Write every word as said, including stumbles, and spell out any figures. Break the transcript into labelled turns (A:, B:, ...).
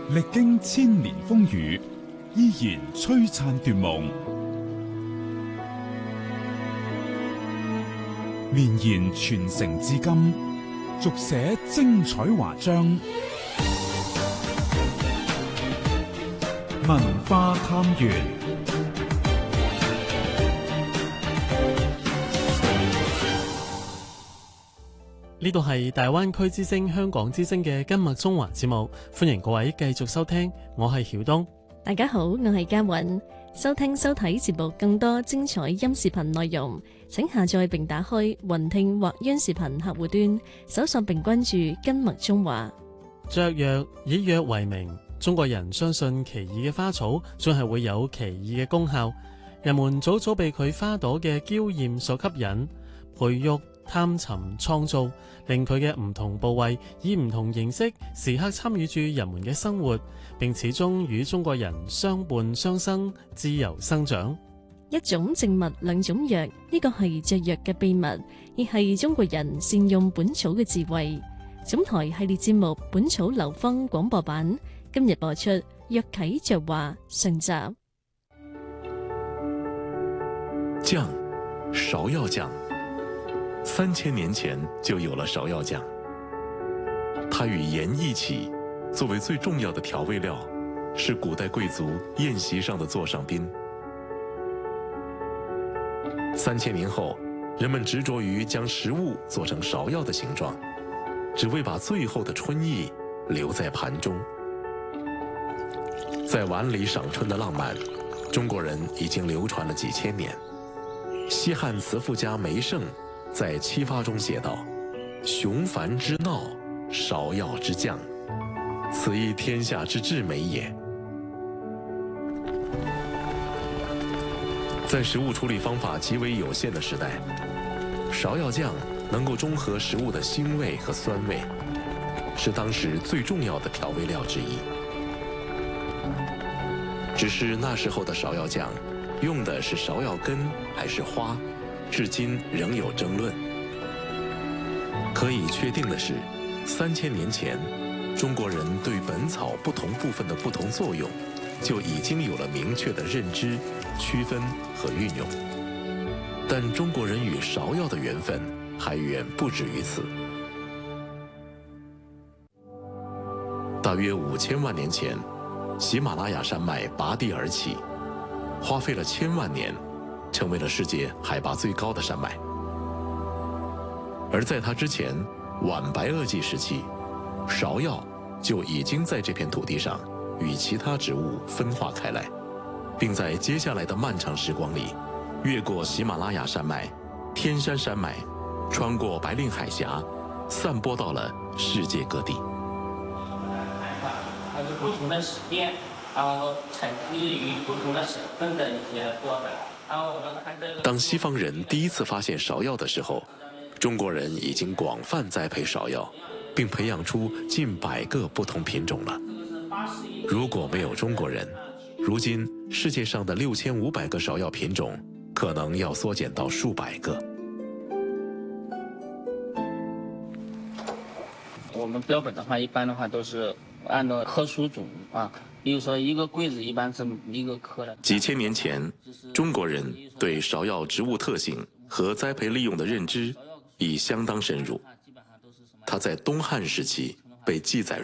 A: 歷經千年風雨，依然璀璨奪夢，綿延傳承至今，續寫精彩華章。文化探源，
B: 呢度係大灣區之聲香港之聲嘅今日中華節目，歡迎各位繼續收聽，我係曉東。
C: 大家好，我係嘉韻。收聽收睇節目更多精彩音視頻內容，請下載並打開雲聽或央視頻客戶端，搜索並關注今日中華。
B: 雀藥以藥為名，中國人相信奇異嘅花草總係會有奇異嘅功效，人們早早被佢花朵嘅嬌艷所吸引，培育、探尋、創造，令佢嘅唔同部位以唔同形式時刻參與住人們嘅生活，並始終與中國人相伴相生，自由生長。
C: 一種植物，兩種藥，呢個係雀藥嘅秘密，亦係中國人善用本草嘅智慧。總台系列節目《本草流芳》廣播版今日播出《藥啟雀話》上集。
D: 醬，芍藥醬。三千年前就有了芍藥醬，它與鹽一起，作為最重要的調味料，是古代貴族宴席上的座上賓。三千年後，人們執着於將食物做成芍藥的形狀，只為把最後的春意留在盤中。在碗裡賞春的浪漫，中國人已經流傳了幾千年。西漢詞賦家梅聖在七發中寫道：雄繁之鬧，芍藥之醬，此亦天下之至美也。在食物處理方法極為有限的時代，芍藥醬能夠中和食物的腥味和酸味，是當時最重要的調味料之一。只是那時候的芍藥醬用的是芍藥根還是花，至今仍有爭論。可以確定的是，三千年前，中國人對本草不同部分的不同作用，就已經有了明確的認知、區分和運用。但中國人與芍藥的緣分還遠不止於此。大約五千萬年前，喜馬拉雅山脈拔地而起，花費了千萬年，成為了世界海拔最高的山脈。而在它之前，晚白堊紀時期，芍藥就已經在這片土地上與其他植物分化開來，並在接下來的漫長時光裡，越過喜馬拉雅山脈、天山山脈，穿過白令海峽，散播到了世界各地。
E: 它是不同的時間，然後產自於不同的省份的一些做法。然後我們看這個。
D: 當西方人第一次發現芍藥的時候，中國人已經廣泛栽培芍藥，並培養出近百個不同品種了。如果沒有中國人，如今世界上的六千五百個芍藥品種可能要縮減到數百個。
E: 我們標本的話，一般的話都是按照科屬種啊，比如說一個櫃子一般是一個科的。
D: 幾千年前，中國人對芍藥植物特性和栽培利用的認知已相當深入。它在東漢時期被記載